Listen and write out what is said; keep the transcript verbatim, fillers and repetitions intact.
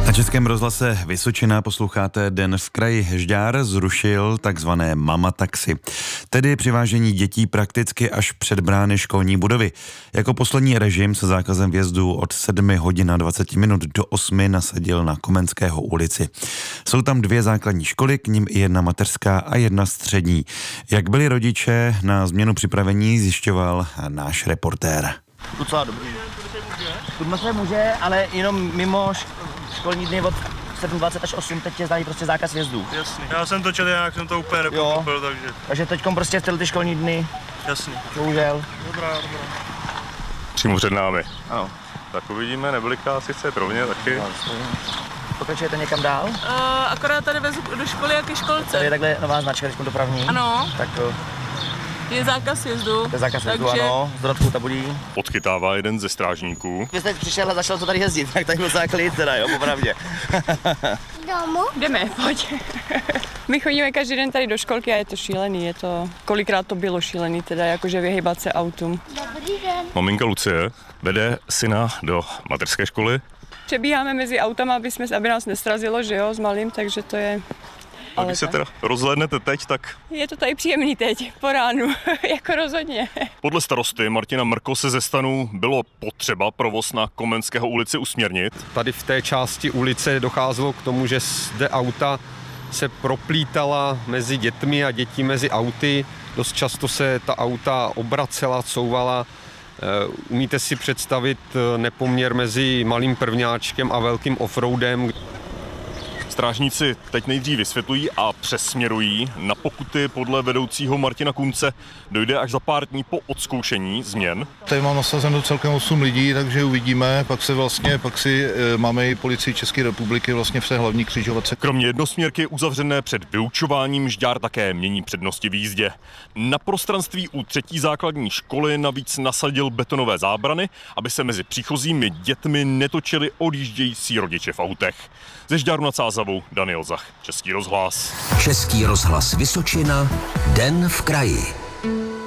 Na Českém rozhlase Vysočina posloucháte Den v kraji. Žďár zrušil takzvané mama taxi, tedy přivážení dětí prakticky až před brány školní budovy. Jako poslední režim se zákazem vjezdu od sedmi hodin a dvacet minut do osmi nasadil na Komenského ulici. Jsou tam dvě základní školy, k nim i jedna mateřská a jedna střední. Jak byli rodiče na změnu připravení, zjišťoval náš reportér. Docela dobrý. Tudme se může, ale jenom mimo školní dny od sedm dvacet až osm teď je znají prostě zákaz vjezdu. Jasný. Já jsem to četl, nějak jsem to úplně nepochopil, takže... Takže teďkom prostě tyhle ty školní dny. Jasný. Bohužel. Dobrá, dobrá. Přímo před námi. Ano. Tak uvidíme, nebliká sice rovně taky. Pokračujete někam dál? Uh, akorát tady vezu do školy a ke školce. Tady je takhle nová značka, teď dopravní. Ano. Tak to je zákaz jezdu. je zákaz vjezdu, takže... ano. Z Dodatku tabulí. Odchytává jeden ze strážníků. Vy jste přišel a začal to tady jezdit, tak tady byl záklid teda, jo, popravdě. Domů? Jdeme, pojď. My chodíme každý den tady do školky a je to šílený, je to, kolikrát to bylo šílený, teda jakože vyhýbat se autům. Dobrý den. Maminka Lucie vede syna do mateřské školy. Přebíháme mezi autama, aby, jsme, aby nás nestrazilo, že jo, s malým, takže to je... A když se teda rozhlédnete teď, tak... Je to tady příjemný teď, po ránu, jako rozhodně. Podle starosty Martina Mrkose ze STANu bylo potřeba provoz na Komenského ulici usměrnit. Tady v té části ulice docházelo k tomu, že zde auta se proplítala mezi dětmi a děti mezi auty. Dost často se ta auta obracela, couvala. Umíte si představit nepoměr mezi malým prvňáčkem a velkým offroadem? Strážníci teď nejdřív vysvětlují a přesměrují. Na pokuty podle vedoucího Martina Kunce dojde až za pár dní po odzkoušení změn. Tady mám nasazeno celkem osm lidí, takže uvidíme. Pak se vlastně, pak si e, máme i policii České republiky vlastně v té hlavní křižovatce. Kromě jednosměrky uzavřené před vyučováním Žďár také mění přednosti v jízdě. Na prostranství u třetí základní školy navíc nasadil betonové zábrany, aby se mezi příchozími dětmi netočili odjíždějící rodiče v autech. Ze Žďáru nad Sázavou Daniel Zach, Český rozhlas. Český rozhlas Vysočina, Den v kraji.